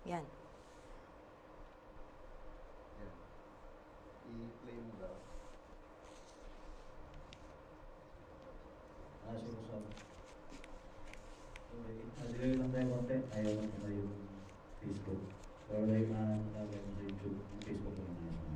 Yan. Yan. I-play mo daw. Sumusab. Okay. Delay lang tayo konti. Ayaw na yung Facebook. Pero like na nalagay mo sa YouTube, yung Facebook mo na